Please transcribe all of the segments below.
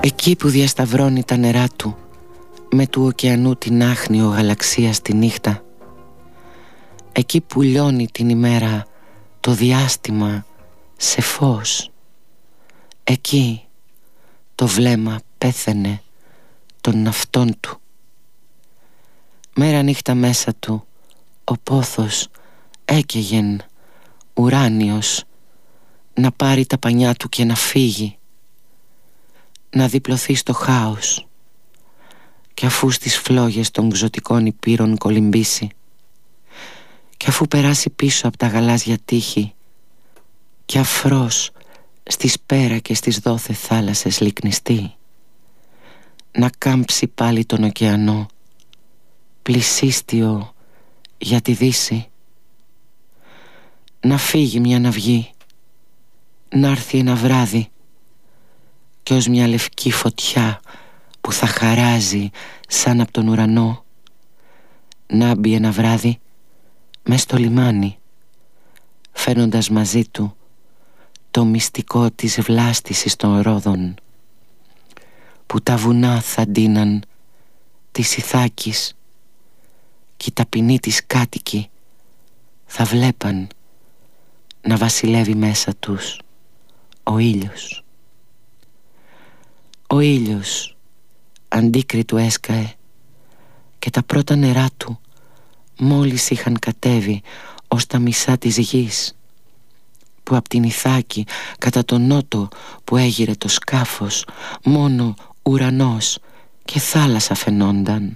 Εκεί που διασταυρώνει τα νερά του με του ωκεανού την άχνιο γαλαξία στη νύχτα, εκεί που λιώνει την ημέρα το διάστημα σε φως, εκεί το βλέμμα πέθαινε των ναυτών του. Μέρα νύχτα μέσα του ο πόθος έκαιγεν ουράνιος να πάρει τα πανιά του και να φύγει, να διπλωθεί στο χάος, και αφού στις φλόγες των ξωτικών υπήρων κολυμπήσει, και αφού περάσει πίσω από τα γαλάζια τείχη και αφρός στις πέρα και στις δόθε θάλασσες λυκνιστεί, να κάμψει πάλι τον ωκεανό πλησίστιο για τη δύση, να φύγει μια ναυγή, να έρθει ένα βράδυ κι ως μια λευκή φωτιά που θα χαράζει σαν από τον ουρανό, να μπει ένα βράδυ μες στο λιμάνι, φέρνοντας μαζί του το μυστικό της βλάστησης των ρόδων, που τα βουνά θα ντύναν της Ιθάκης κι οι ταπεινοί της κάτοικοι θα βλέπαν να βασιλεύει μέσα τους ο ήλιος. Ο ήλιος αντίκριτου έσκαε και τα πρώτα νερά του μόλις είχαν κατέβει ως τα μισά της γης, που απ' την Ιθάκη κατά τον νότο που έγειρε το σκάφος μόνο ουρανός και θάλασσα φαινόνταν.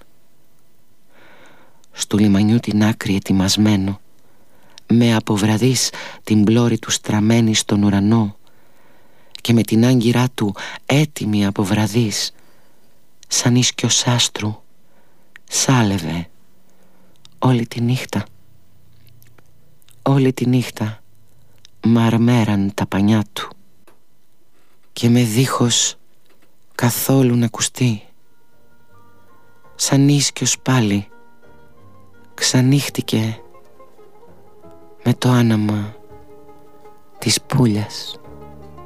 Στου λιμανιού την άκρη ετοιμασμένο, με αποβραδείς την πλώρη του στραμμένη στον ουρανό και με την άγκυρά του έτοιμη αποβραδείς, σαν ίσκιος άστρου, σάλευε όλη τη νύχτα. Όλη τη νύχτα μαρμέραν τα πανιά του και με δίχως καθόλου να ακουστεί, σαν ίσκιος πάλι ξανύχτηκε με το άναμα της πουλιας.